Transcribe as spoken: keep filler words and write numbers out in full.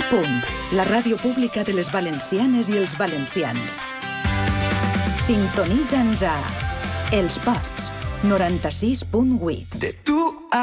Punt, la ràdio pública de les valencianes i els valencians. Sintonitza'ns a Els Pots, noranta-sis punt vuit. De tu